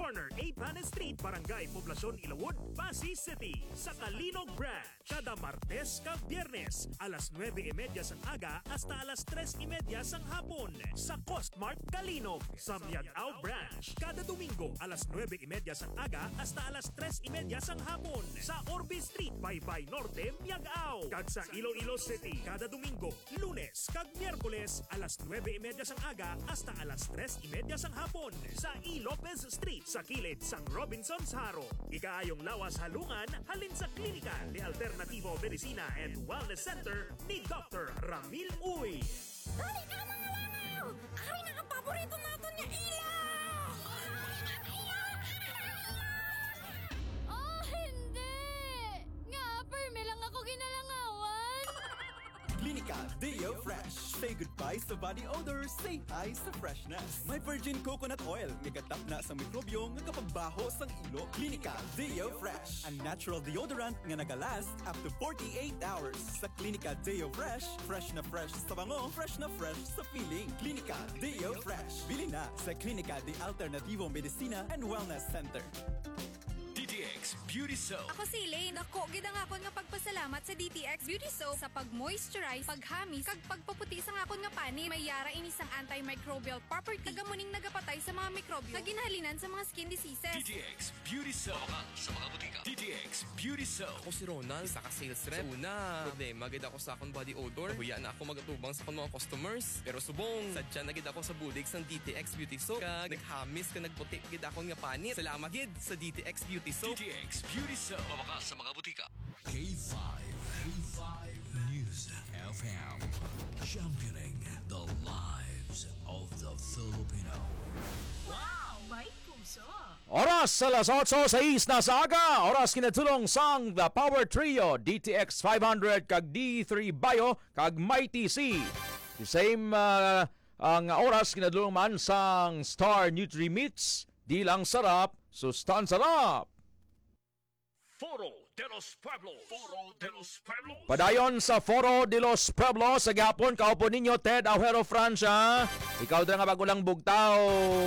corner A. Panes Street, Barangay Poblacion, Ilawod, Pasig City. Sa Kalinog Branch, kada Martes kag Biyernes, alas 9:30 sang aga hasta alas 3:30 sang hapon. Sa Costmart Kalinog. Sa Miagao Branch, kada Domingo, alas 9:30 sang aga hasta alas 3:30 sang hapon. Sa Orbe Street, Baybay Norte, Miagao. Kag sa Iloilo City, kada Domingo, Lunes kag Miyerkules, alas 9:30 sang aga hasta alas 3:30 sang hapon. Sa E. Lopez Street, sa kilid sang Robinson's Haro. Ikaayong lawas halungan, halin sa klinika ni Alternativo Medicina and Wellness Center ni Dr. Ramil Uy. Dali ka mga langaw! Ay, nakapaborito natin niya ilaw! Oh, hindi! Nga, perme lang ako ginalangawan! Klinika Deo Fresh. Say goodbye sa body odor, say hi sa freshness. May virgin coconut oil, gagatap na sa mikrobyo nga kapagbaho sang ilo. Klinika Deo Fresh, a natural deodorant nga nagalast up to 48 hours. Sa Klinika Deo Fresh, fresh na fresh sa bango, fresh na fresh sa feeling. Klinika Deo Fresh. Bili na sa Klinika de Alternativo Medicina and Wellness Center. DTX Beauty Soap. Ako si Elaine. Ako, gidang akon nga pagpasalamat sa DTX Beauty Soap sa pag-moisturize, paghamis, kag pagpaputi sa akon nga pani. May yara ini sang antimicrobial property. Kagamuning nagapatay sa mga mikrobyo sa ginhalinan sa mga skin diseases. DTX Beauty Soap. Sa mga butika. DTX Beauty Soap. Ako si Ronald, isa ka sales rep. So una, problema gid ako sa akong body odor. Huya na ako magatubang sa akong mga customers. Pero subong, sadya na gid ako sa budig sang DTX Beauty Soap. Kag naghamis ka nagputi gid akong nga panit. Salamat gid sa DTX Beauty Soap. DTX Beauty Soap. Mabakas sa mga butika. K5 News FM, championing the lives of the Filipino. Oras sa alas 8:06 na sa aga. Oras kinatulong sang The Power Trio, DTX 500 kag D3 Bio kag Mighty C. The same ang oras kinatulong man sang Star Nutri Meats. Di lang sarap, sustan sarap. Foro de los Pueblos. Foro de los Pueblos. Padayon sa Foro de los Pueblos sa gapon, kaupo ninyo Ted Aujero Francia. Ikaw din nga bago lang bugtaw,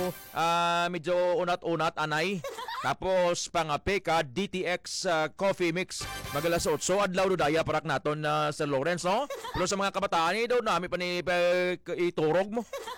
medyo unat-unat anay. Tapos pangape ka DTX coffee mix. Magalas 8 adlaw do daya parak naton sa Lawrence, no? Pero sa mga kabataan daw nami pa ni iturog mo.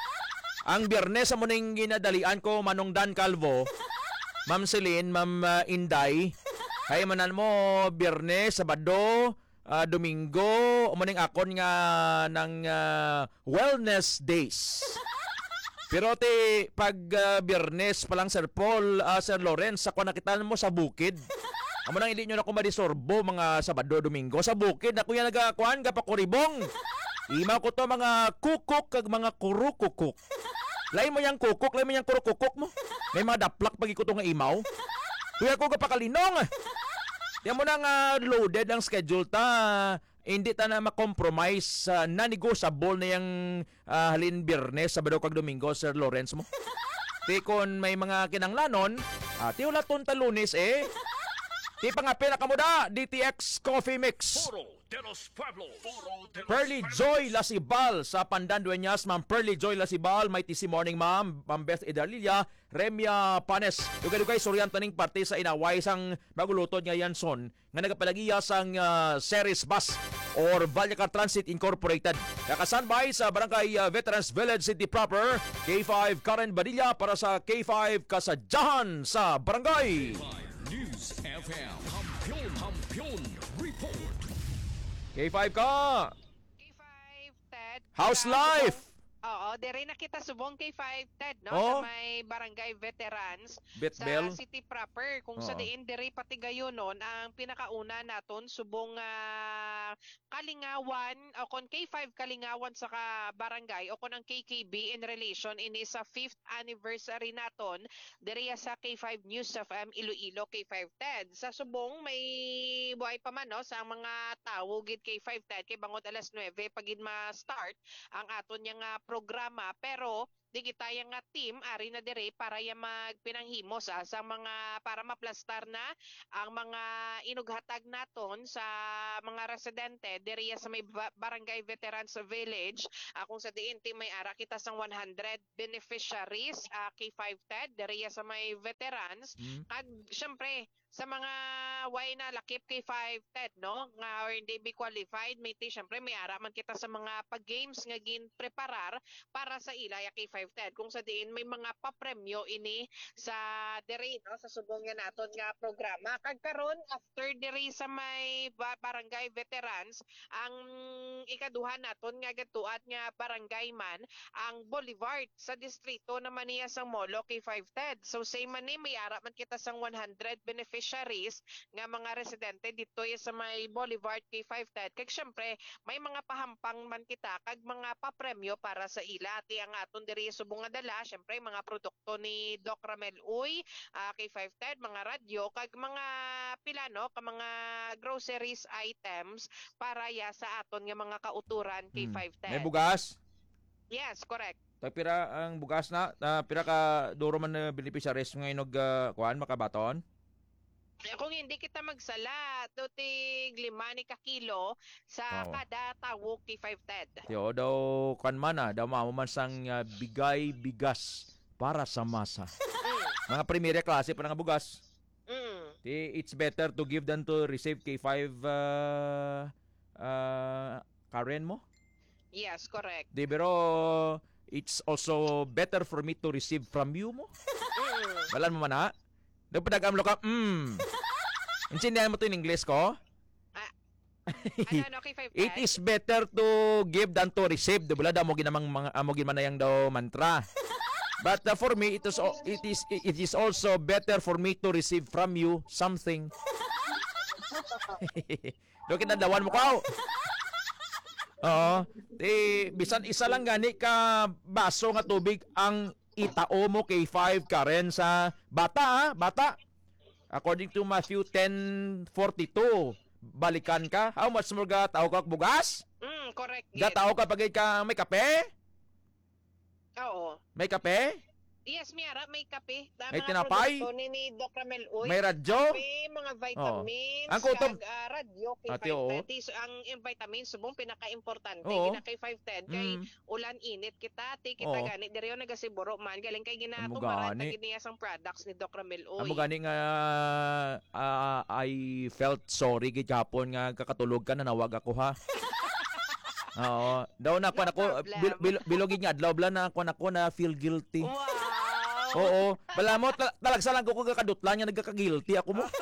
Ang Biyernes sa muning ginadalian ko Manong Dan Calvo, Ma'am Celine, Ma'am Inday. Kaya manan mo Biyernes, Sabado, Domingo, umaning akon nga ng wellness days. Pero pag Biyernes pa lang Sir Paul, Sir Lawrence, ako nakitaan mo sa bukid. Amo nang hindi nyo na ako madisorbo mga Sabado, Domingo. Sa bukid, ako yan nagakuhan, kapakuribong. Imaw ko to mga kukuk kag mga kurukukuk. Lay mo yang kukuk, lay mo yang kurukukuk mo. May mga daplak pag iko to nga imaw. Tuya ko kapakalinong. Yan mo nang loaded ang schedule ta. Hindi ta na makompromise na-negotiable na yung halin Biyernes, Sabado kag Domingo, Sir Lawrence mo. Ti kon may mga kinanglanon, ti wala ton ta Lunes eh. Ti pangapi na kamuda, DTX Coffee Mix. Foro de los Pueblos. Foro de los Pearly Joy Lasibal sa Pandan Dueñas, Ma'am Pearly Joy Lasibal, may TC Morning Ma'am, Ma'am Beth Idalilia, Remia Panes. Dugay-dugay suryan taning parte sa inaway sang magulutod nga Yanson nga nagapalagiya sang Ceres Bus or Vallecar Transit Incorporated. Nakasanbay sa Barangay Veterans Village City Proper, K5 Karen Badilla para sa K5 Kasadyahan sa Barangay. News FM, Hampion Report. K5 ka! K5, Ted. How's life? Oo, dere na kita subong K5, Ted, no? Oh. Sa may Barangay Veterans Betbel? sa City Proper. Kung sa diin dere pati gayon nun, ang pinakauna naton subong Kalingawan, o kon K5 Kalingawan sa barangay, o kon ang KKB in relation ini sa 5th anniversary naton dere sa K5 News FM Iloilo, K5 Ted. Sa subong may buhay pa man, no, sa mga tawo gid K5 Ted kay bangot alas 9 pagid ma-start ang aton yang programa, pero di kita yang nga team ari na dire para ya magpinanghimo sa mga para maplastar na ang mga inughatag naton sa mga residente diri sa may Barangay Veterans Village kung sa diin ti may ara kita sang 100 beneficiaries K5 TED diri sa may veterans kag syempre sa mga way na lakip K5 TED no nga or hindi be qualified may ti syempre may ara man kita sa mga pag-games nga gin preparar para sa ilaya K5 TED kung sa diin may mga papremyo ini sa diri no sa subong nga naton nga programa kag karon after diri sa may barangay veterans ang ikaduha naton nga gatuat nga barangay man ang Boulevard sa distrito naman niya sang Molo K5 TED so same man ni may ara man kita sang 100 beneficiaries nga mga residente dito sa may Boulevard K5 TED kag syempre may mga pahampang man kita kag mga papremyo para sa ila ti ang aton diri subong nga dala syempre mga produkto ni Doc Ramel Uy K5 TED mga radyo kag mga pilano ka mga groceries items para ya sa aton nga mga kauturan K5 TED. May bugas? Yes, correct. Pira ang bugas na pira ka duro man na beneficiaries nga inog kuan makabaton? Kung hindi kita magsala, tig 5 ni ka kilo sa kada tawo K5 TED. Yo daw kan man daw mamo man sang bigay bigas para sa masa. Mga primera klase pa nga bugas. It's better to give than to receive K5 Karen mo? Yes, correct. Di pero it's also better for me to receive from you mo. Balan mo man ha? Dapat nag-amlo ka, intindihan mo to in English ko? K5 TED? It is better to give than to receive. Diba da mo ginamang amo ginmanayang daw mantra. But for me, it is also better for me to receive from you something. Do kinadawan mo ko. Oo. Bisan isa lang gani ka baso nga tubig ang itao mo K5 Karen sa bata. According to Matthew 10:42, balikan ka. How much more tao ka bugas? Correct. Gatao ka pag ka may kape? Oo. May kape? Yes, Miara, may kape. May tinapay? Ni Doc Ramel Uy. May radyo? Kape, mga vitamins. Ang kutom. Radyo, Ate, K5 TED. Ang vitamins, subong pinaka-importante. K5 TED. Kay ulan init kita. Kita gani. Diri yun nagasiburo man. Galing kay ginatong marata giniyasang products ni Doc Ramel Uy. Amo gani nga I felt sorry gid kapon nga kakatulog ka na nawag ako ha. Oo. Daw na ako bilogin nga adlaw bla na ako na feel guilty. Wow. Oo. Bala mo talagsa lang ko kakadutlan nga nagkaka-guilty ako mo.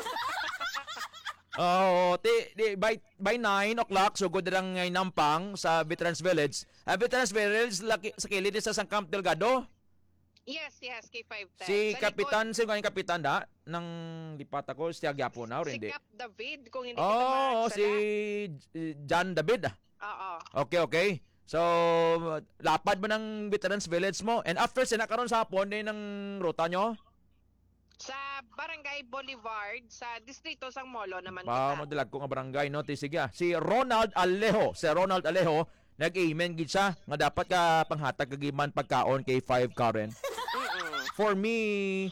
Oo, by 9 o'clock so good lang ngay nampang sa Veterans Village. Veterans Village sa kilid sa San Camp Delgado. Yes, K5 TED. Si Kapitan, Kapitan da ng lipat ako si Agyapo na or hindi. Si Cap David kung hindi kita magsala. Si John David. Oo. Okay. So, lapad mo ng Veterans Village mo. And after, sinakaroon sa hapon din ng ruta nyo? Sa Barangay Boulevard, sa Distrito Sang Molo naman kita. Madalag ko nga barangay, no? Sige. Si Ronald Alejo, nag-amen gid siya nga dapat ka panghatag kagiman pagkaon kay 5 Karen. For me,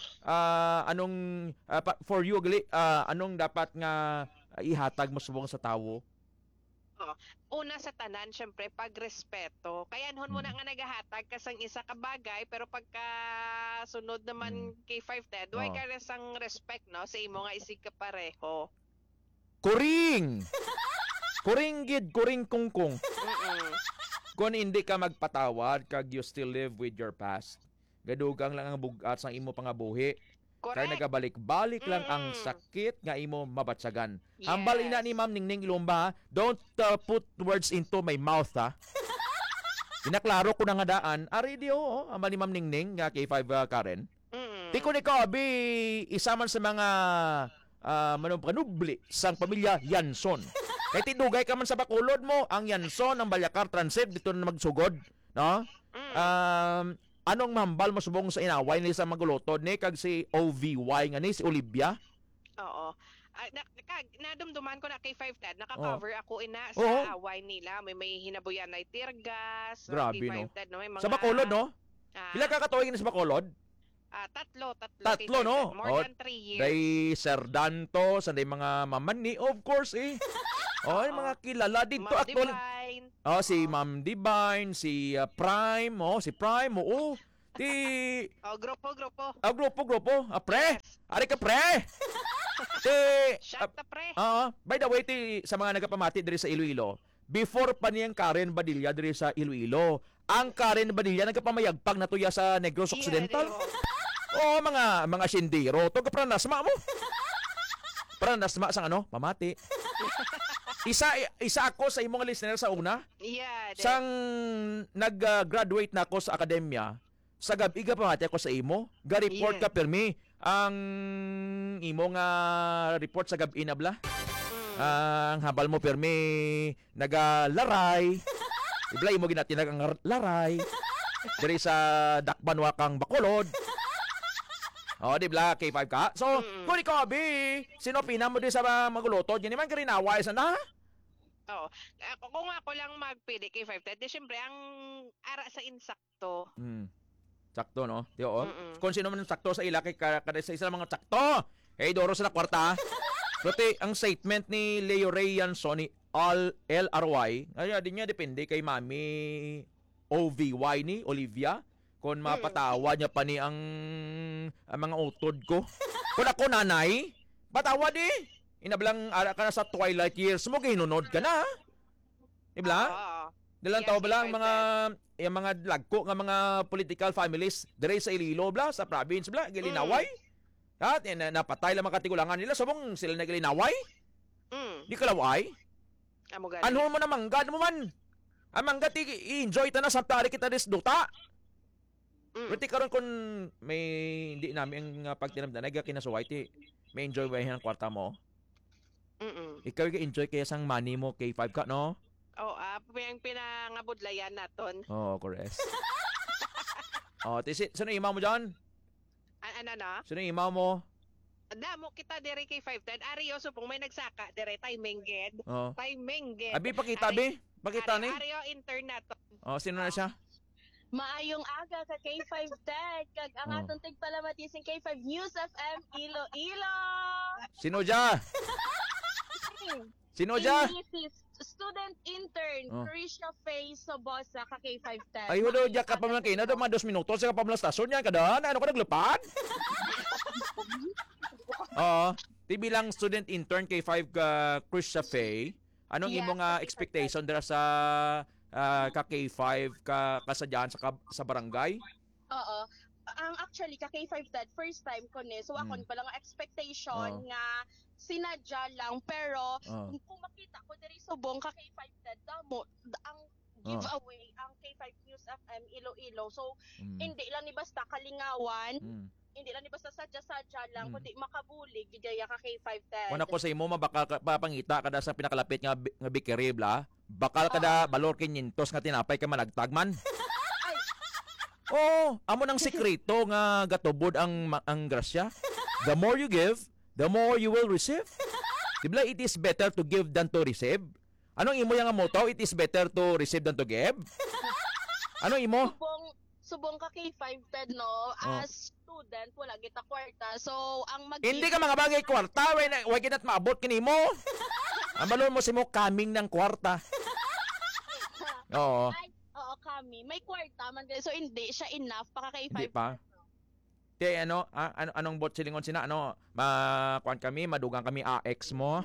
for you, anong dapat nga ihatag mo subong sa tawo? Una sa tanan, syempre, pagrespeto. Kaya anhon mo na nga nagahatag kasang isa ka bagay, pero pagka sunod naman kay 5 TED, why ka sang respect, no? Sa imo nga isig ka pareho. Kuring! Kuring kungkung. Kung hindi ka magpatawad, kag you still live with your past. Gadugang lang ang bugat sa imo pangabuhi. Kaya nagabalik-balik lang ang sakit nga imo mabatsagan. Yes. Hambal ina ni Ma'am Ningning Ilumba, don't put words into my mouth ha. Inaklaro ko na nga daan. Ari di hambal ni Ma'am Ningning nga kay 5 Karen. Tiko ni ko isa man sa mga manubli sang pamilya Yanson. Kay tidugay ka man sa bakulod mo, ang Yanson, ang Balyakar Transit dito na magsugod, no? Anong mambal mo subong sa inaway ni sa magulotod ni kag si OVY nga ni si Olivia? Oo. Nadumduman ko na kay 5 TED, naka-cover ako ina sa away nila. May hinabuyan na tirgas. Grabe, kay 5 no? TED, no? May mga, Sa bakulod, no? Pila ka katuig ni sa Bacolod? Tatlo. Tatlo, K510. no? More than 3 years. Day Sir Danto, sa day mga mamani, of course yung mga kilala dito. Ma'am Actual, Divine. si Ma'am Divine, si Prime, si Prime, oo. Grupo. Grupo. Pre. Yes. Ari ka, pre. Shut the pre. By the way, sa mga nagapamati diri sa Iloilo, before pa niyang Karen Badilla diri sa Iloilo, ang Karen Badilla nagkapamayagpag na tuya sa Negros Occidental. Oo, mga sindiro. To kapranasma mo. Pranasma sang pamati. Isa ako sa imong listener sa una. Yeah. Sang nag-graduate na ako sa akademya, sa gabi ka pamati ako sa imo, ga-report ka permi ang imo nga report sa gabi na bla. Ang habal mo permi nagalaray. Ibla imo ginatinag ang laray. Diri sa Dakbanwa kang Bacolod. Di bla K5 ka. So, kung ikaw sino pina mo din sa maguluto, di naman karinaway sa na? Kung ako lang magpili K510, di syempre ang ara sa insakto. Sakto, no? Kung sino man sakto sa ila, kada sa isa mga sakto. Doro sa kwarta. Pero ang statement ni Leo Ray Yanson ni LRY, din niya depende kay Mami OVY ni Olivia. Kung mapatawa niya pa ni ang mga utod ko. Kung ako nanay, patawad Inablang ara ka na sa twilight years mo, ginunod ka na. Ibla? Dalang tao ba lang yung mga lagko nga mga political families dire sa Iloilo bla, sa province bla, gilinaway. At napatay lang mga katigulangan nila, sabong sila nagilinaway. Di kalaway. Ano mo na mangga mo man. Ang mangga i-enjoy ta na sa tari kita des duta. Pero karon kun may hindi namin ang pagtinamdan ay kinasuway may enjoy ba ang kwarta mo? Ikaw enjoy kaya sang money mo K5 ka no? Yung pinangabudlayan naton. Correct. Sino imaw mo dyan? Ano na? Sino imaw mo? Damo kita dire K510. Ario supong may nagsaka dire timing ged. Timing ged. Abi pakita Pakita ni. Ario intern naton. Sino na siya? Maayong aga ka K510 kag ang atong tigpalamatising K5 News FM Iloilo. Sino dya? Student intern Krisha Faye Sobosa ka K510. Ay wala dya ka pa man kina do mga 2 minutos sa kapamla stasyon niya kada ano ko naglupad? TV lang student intern K5 ka Krisha Faye. Anong imong expectation dira sa ka K5 kasadyan sa barangay? Ang actually ka K5 first time ko ni so akon pa lang expectation nga sinadya lang pero kung makita ko diri subong ka K5 damo ang giveaway ang K5 News FM Iloilo so hindi lang ni basta kalingawan hindi lang ni basta sadya-sadya lang kundi makabulig gidaya ka K510. Kung ako sa imo mabakal papangita kada sa pinakalapit nga bakery bla, bakal kada balor 500 nga tinapay ka managtagman. Amo nang sekreto nga gatubod ang grasya. The more you give, the more you will receive. Dibla it is better to give than to receive. Anong imo yang motto? It is better to receive than to give. Ano imo? Subong ka K510 no as student wala kita kwarta so ang hindi ka mga bagay kwarta way kinat maabot kinimo. Ang balon mo si mo coming ng kwarta. Oo kami may kwarta man so hindi siya enough para K5. Hindi pa. Anong bot silingon sina makuan kami madugang kami AX mo.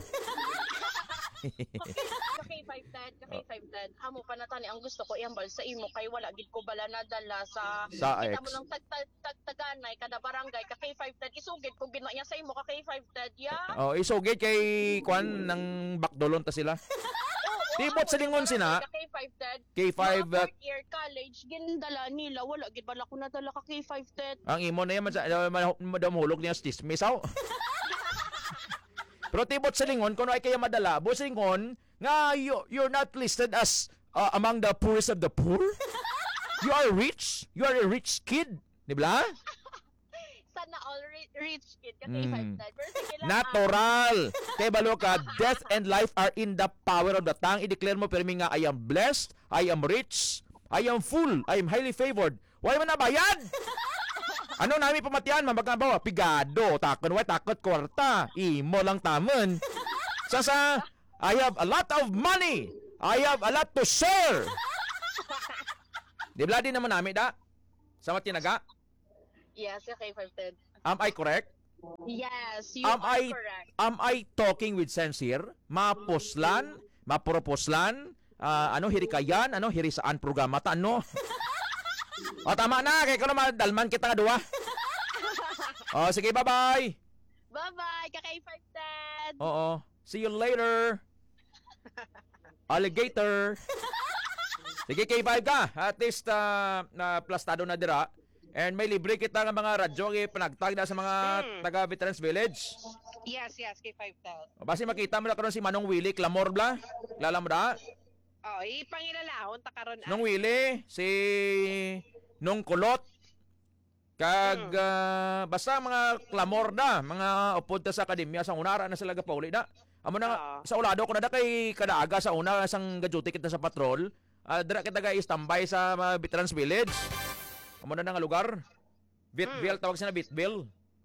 K510 amo pa na tani ang gusto ko iambal sa imo kay wala gid ko bala nadala sa kita mo nang tagtaganay kada barangay ka K510 isugid ko gina niya sa imo ka K510 isugid kay kuan ng bakdolon ta sila. Tibot sa lingon sina K5 year college gindala nila wala gid bala ko nadala ka K510 ang imo na yan madamhulog niya stismisaw. Pero tibot sa lingon kung ay kaya madala bo sa lingon nga you're not listed as among the poorest of the poor. You are rich a rich kid di ba? Sana all rich kid ka K510 natural kay balo ka death and life are in the power of the tongue. I-declare mo permi nga I am blessed, I am rich, I am full, I am highly favored Wala man nabayad. Ano namin pamatian, mamagabaw, pigado, takot kwarta, imo lang tamon. Sasa, I have a lot of money. I have a lot to share. Di ba din naman namin da? Sa matinaga? Yes, okay, 510. Am I correct? Yes, you Am are I correct. Am I talking with sense here? Mapuslan, maproposlan, hirikayan, hirisaan programa ta ano? O tama na, kay ko na madalman kita nga duwa. O sige, bye-bye. Bye-bye, kakay 510. Oo. See you later. Alligator. Sige, K5 ka. At least na plastado na dira. And may libre kita ng mga radyo panagtag na sa mga taga Veterans Village. Yes, kay 510. Basi makita mo na karon si Manong Willie Clamor bla. Kilala mo da? Oh, ipangilalahon ta karon. Nung Willie, si Nung Kulot. Kag basta mga Clamor da, mga upod ta sa akademya sa unara na sila gapauli da. Amo na sa ulado ko na da kay kadaaga sa una sang gaduty kita sa patrol. Dira kita ga standby sa Veterans Village. Amo na nga lugar. Bitville, tawag sila Bitville.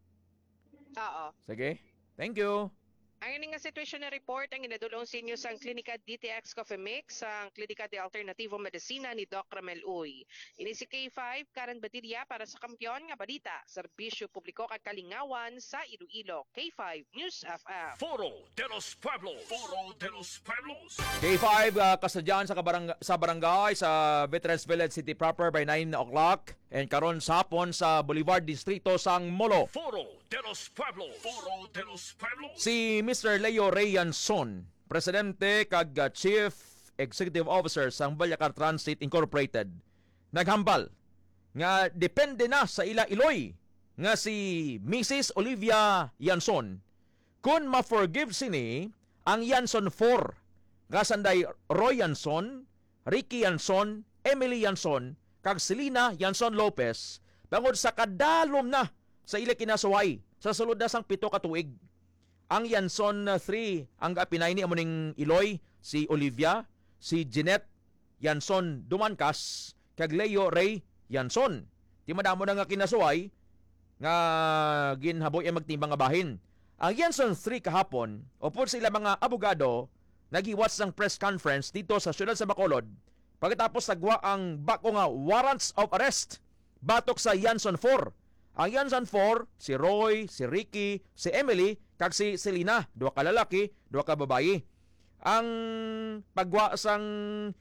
Oo. Sige. Thank you. Ang ini nga situation na report ang inadulong sa inyo sa Klinika DTX Coffee Mix, ang Klinika de Alternativo Medicina ni Doc Ramel Uy. Ini si K5, Karen Badilla para sa Kampiyon nga Balita, Serbisyo Publiko kag Kalingawan sa Iloilo. K5 News FM. Foro de los Pueblos. Foro de los Pueblos. K5, kasadyan sa barangay sa Veterans Village City proper by 9 o'clock. And karon sa hapon sa Boulevard Distrito sang Molo. Foro de los Pueblos. Foro de los Pueblos. Si Mr. Leo Rayanson, Presidente kag Chief Executive Officer sang Vallecar Transit Incorporated, naghambal nga depende na sa ila Iloy nga si Mrs. Olivia Yanson kung ma-forgive sini ang Yanson 4 nga sanday Roy Yanson, Ricky Yanson, Emily Yanson kag Selena Yanson Lopez bangod sa kadalom na sa ila kinasuway sa sulod na sang 7 ka tuig. Ang Yanson 3 ang apinay ni amuning Iloy, si Olivia, si Jeanette Yanson Dumankas kag Leo Ray Yanson. Di madamo na nga kinasuway nga ginhaboy ay magtimbang nga bahin. Ang Yanson 3 kahapon, upod sila mga abogado, naghiwat sang press conference dito sa siyudad sa Bacolod pagkatapos sagwa ang bako nga warrants of arrest batok sa Yanson 4. Ang Yanson 4, si Roy, si Ricky, si Emily, kag si Selena, 2 ka lalaki, 2 ka babayi. Ang pagwa sang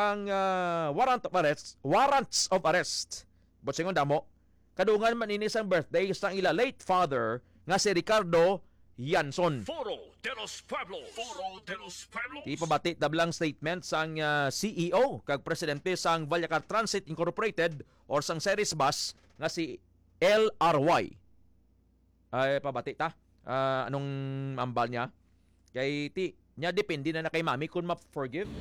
warrants of arrest. Botsingon damo, kadungan man ini sang birthday sang ila late father nga si Ricardo Yanson. Foro de los Pueblos. Foro de los Pueblos. Ipabati tablang statement sang CEO kag presidente sang Vallecar Transit Incorporated or sang Series Bus nga si LRY. Ay pabati ta. Anong ambal niya? Kay niya depende na kay mami kung ma-forgive.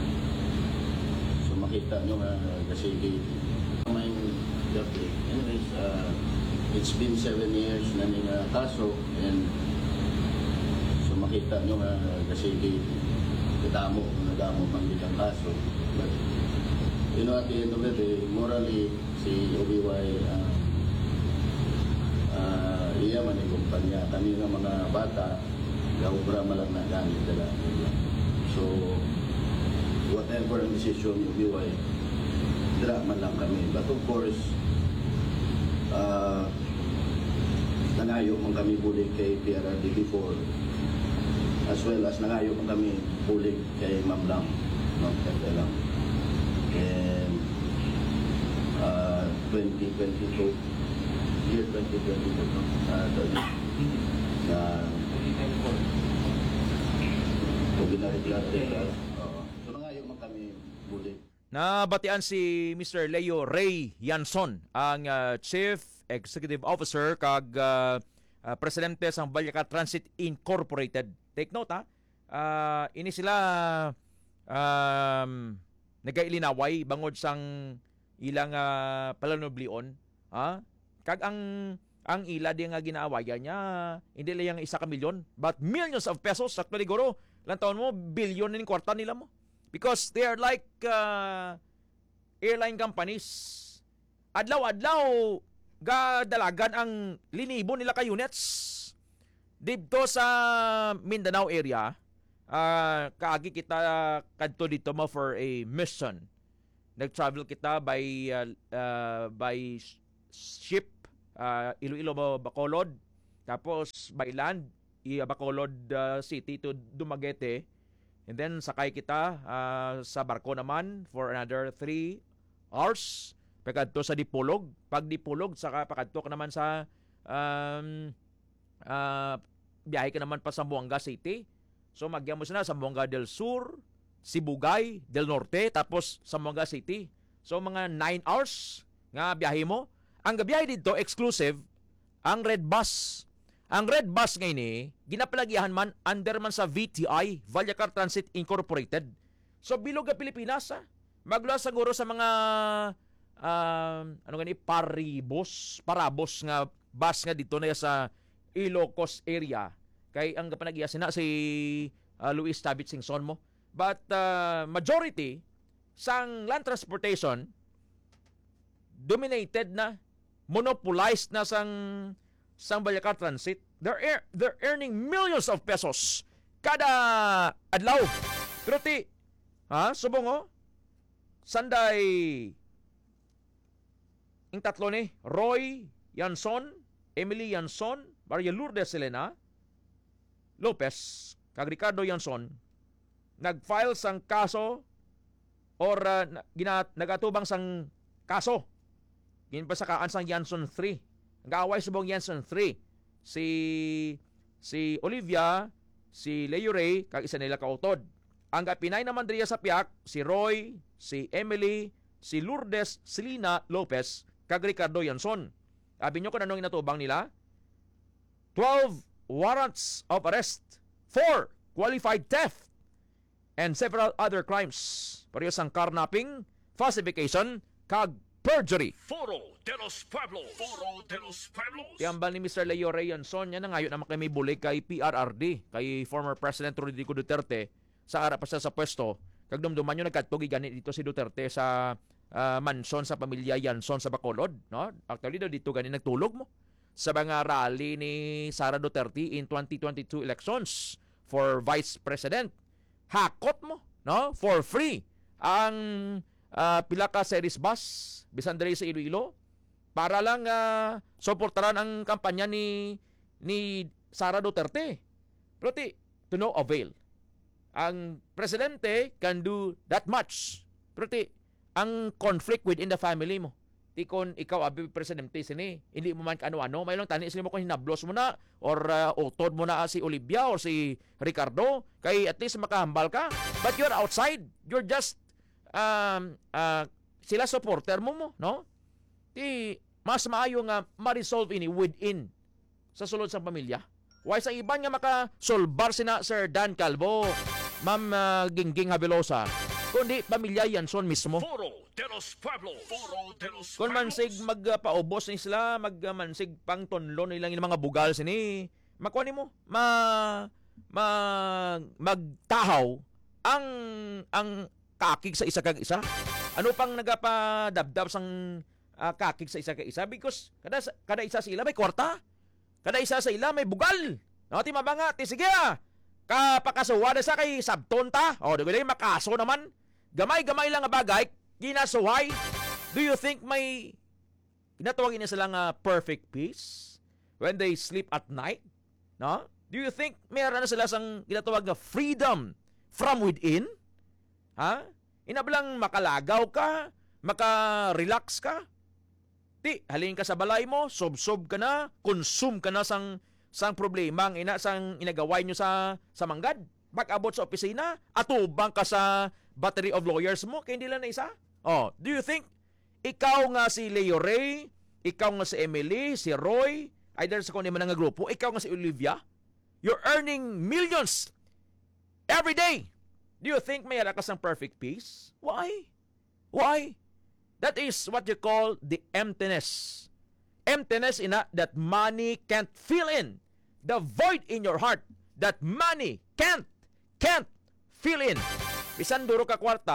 So makita nyo nga kasi may birthday. Anyways, it's been 7 years na nga kaso and so makita nyo nga kasi nadamo man bilang kaso. But you know, at the end of the day, morally si OBY iya man yung kumpanya. Kami nga mga bata, gaubra man lang na gamit nila. So, whatever ang decision yung BY, dira man lang kami. But of course, nangayo man kami bulig kay PRRD before, as well as nangayo man kami bulig kay Ma'am Lam, Ma'am Pepe Lam. And 2022, year 2022, so nangayo man kami bulig. Nabatian si Mr. Leo Ray Yanson, ang Chief Executive Officer kag Presidente sang Vallecar Transit Incorporated. Take note ini sila nagailinaway bangod sang ilang palanoblion. Kag ang ila di nga ginaawayan niya, hindi lang 1 ka milyon, but millions of pesos. Actually, guro, lang taon mo, bilyon ng kwarta nila mo. Because they are like airline companies. adlaw-adlaw ga dalagan ang linibo nila ka units dito sa Mindanao area. Kaagi kita kadto dito mo for a mission. Nag-travel kita by ship, Iloilo Bacolod, tapos by land, Bacolod City to Dumaguete, and then sakay kita sa barko naman for another 3 hours pagkadto sa Dipolog. Pag Dipolog, saka pagkadto ka naman sa biyahe ka naman pa sa Zamboanga City. So magyamo na sa Zamboanga del Sur, Sibugay del Norte, tapos Zamboanga City. So mga 9 hours nga biyahe mo. Ang gabiyahe dito exclusive ang Red Bus. Ang Red Bus ngayon ginapalagihan man under man sa VTI, Vallecar Transit Incorporated. So bilog ka Pilipinas magla siguro sa mga parabos nga bus nga dito na sa Ilocos area. Kay ang kapanagiya sina si Luis Tabit Singson mo. But majority sang land transportation dominated na, monopolized na sang Vallecar Transit. They're earning millions of pesos kada adlaw. Pero subong sanday ang tatlo ni Roy Yanson, Emily Yanson, Maria Lourdes Selena Lopez, kag Ricardo Yanson, nag-file sang kaso or nagatubang sang kaso. Ginpasakaan sang Yanson 3. Nag-aaway subong Yanson 3. Si Olivia, si Leo Ray, kag isa nila kautod. Ang kapinay naman diriya sa piyak, si Roy, si Emily, si Lourdes Selena Lopez, kag Ricardo Yanson. Abi nyo kung anong inatubang nila? 12 warrants of arrest, 4 qualified theft, and several other crimes. Parehas ang carnapping, falsification, kag perjury. Foro de los Pueblos. Foro de los Pueblos. Tiambal ni Mr. Leo Ray Yanson, yan na ngayon naman kami bulig kay PRRD, kay former President Rodrigo Duterte, sa harap pa siya sa pwesto. Kag dumduman nyo nagkatpog ganit dito si Duterte sa mansion sa pamilya Yanson sa Bacolod. No? Actually, dito ganit nagtulog mo sa mga rally ni Sara Duterte in 2022 elections for Vice President. Hakot mo, no? For free ang pila ka series bus bisan diri sa Iloilo para lang suportaran ang kampanya ni Sara Duterte. Pero to no avail. Ang presidente can do that much. Pero ang conflict within the family mo. Kon ikaw abi presidente sini, hindi mo man kaano-ano, may lang tani sila mo kung hinablos mo na or utod mo na si Olivia or si Ricardo kay at least makahambal ka. But you're outside, you're just sila supporter mo, no? Mas maayo nga ma-resolve ini within sa sulod sa pamilya. Why sa iban nga makasolbar sina Sir Dan Calvo, Ma'am Gingging Habilosa, kundi pamilya Yanson mismo. Foro de los Pueblos. Foro de los Kung mansig magpaubos ni sila, magmansig pang tonlo nilang yung mga bugal sini, makuha mo, magtahaw ang kakig sa isa kag isa. Ano pang nagapadabdab sang kakig sa isa kag isa? Because kada isa sa ila may kwarta. Kada isa sa ila may bugal. No, ti mabanga, ti sige kapakasuwa na sa kay sabtonta. O, di ko makaso naman. Gamay-gamay lang nga bagay, ginasuhay. Do you think may ginatawagin na sila nga perfect peace when they sleep at night? No? Do you think meron na sila sang ginatawag na freedom from within? Ha? Inablang makalagaw ka, maka-relax ka. Halin ka sa balay mo, sob-sob ka na, consume ka na sang problema ang sang inagaway nyo sa manggad. Pag-abot sa opisina, atubang ka sa battery of lawyers mo, kaya hindi lang na isa. Oh, do you think ikaw nga si Leo Ray, ikaw nga si Emily, si Roy, either sa kunin man nga grupo, ikaw nga si Olivia, you're earning millions every day. Do you think may alakas ng perfect peace? Why? Why? That is what you call the emptiness. Emptiness in that money can't fill in. The void in your heart that money can't fill in. Bisan duro ka kwarta,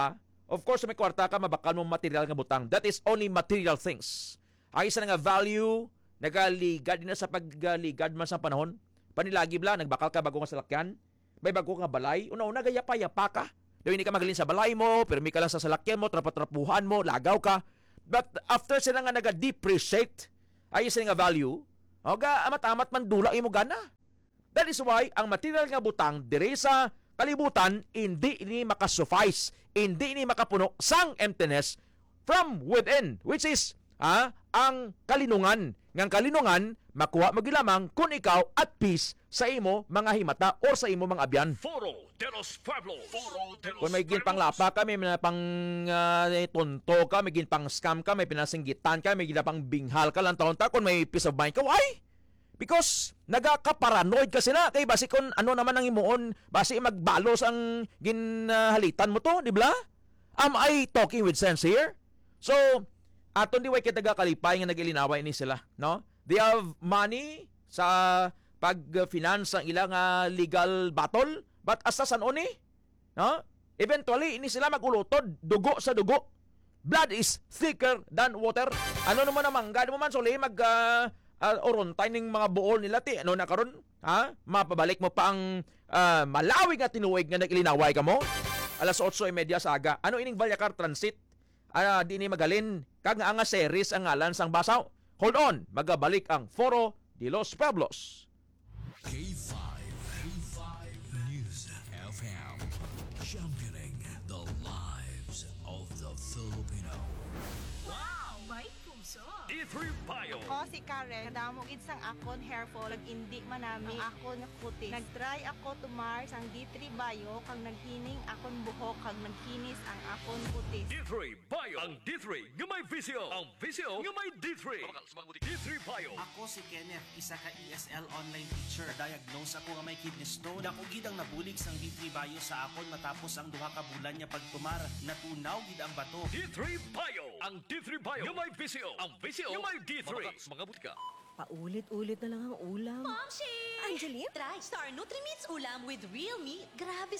Of course, may kwarta ka, mabakal mo material nga butang. That is only material things. Ay isa nga value, nagaligad din na sa pagligad man sa panahon. Panilagi bla, nagbakal ka bago nga salakyan. May bago nga balay. Una-una, gayapa-yapa ka. Daw hindi ka magaling sa balay mo, pero may ka lang sa salakyan mo, trapatrapuhan mo, lagaw ka. But after sila nga naga-depreciate, ay isa nga value, amat-amat man dula mo gana. That is why, ang material nga butang, dire sa kalibutan, hindi ini makasuffice, hindi ini makapuno sang emptiness from within, which is ang kalinungan. Ngang kalinungan, makuha mo gilamang kung ikaw at peace sa imo mga himata or sa imo mga abyan. Foro de los Pueblos. Kung may ginpanglapa ka, may pang tonto ka, may ginpang scam ka, may pinasinggitan ka, may ginpang binghal ka lang taon ta, kung may peace of mind ka, why? Because nagaka-paranoid kasi na. Kay basi kung ano naman ang imuon, basi magbalos ang ginhalitan mo to, di ba? Am I talking with sense here? So, aton di way kita kalipay nga nagilinaway ni sila, no? They have money sa pag-finance ang ilang legal battle, but asa san oni? No? Eventually, ini sila magulutod, dugo sa dugo. Blood is thicker than water. Ano naman namang, gano mo man suli orontay ning mga buol nila ti. Ano na karon? Mapabalik mo pa ang malawig nga tinuig nga nagilinaway ka mo. Alas 8:30 sa aga. Ano ining Balyakar Transit? Di ni magalin. Kag nga series ang ngalan sang basaw. Hold on, magabalik ang Foro de los Pueblos. K5 News FM, championing the lives of the Filipino. Wow! May puso! D3 Bio. Ako si Karen, kadamog sang akon hair fall, indi manami ang akon kutis. Nagtry ako tumar sang D3 Bio, kang naghining akon buhok, kang nagkinis ang akon kutis. D3 Bio. Ang D3 nga may visyo. Ang visyo nga may D3. D3 Bio. Ako si Kenneth, isa ka ESL online teacher. Diagnose ako nga may kidney stone. Dako gid ang nabulig sang D3 Bio sa akon matapos ang duha ka bulan nga pagtumar. Natunaw gid ang bato. D3 Bio. Ang D3 Bio nga may visyo. Ang visyo nga may D3. Mga butika. Paulit-ulit na lang ang ulam. Momshi! Angeline? Try Star Nutrimits ulam with real meat. Grabe